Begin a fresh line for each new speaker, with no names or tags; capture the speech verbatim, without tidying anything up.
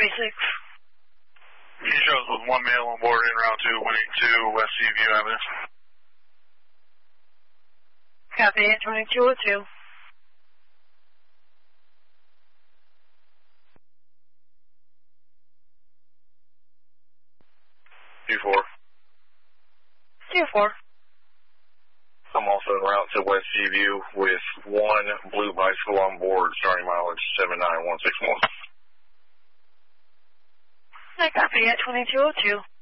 twenty-six.
He shows with one male on board in route two, one eighty-two, West Seaview Avenue.
Copy, eight twenty-two oh two.
two four.
two four.
I'm also en route to West Seaview with one blue bicycle on board, starting mileage seven nine one six one.
I copy, eight twenty-two oh two.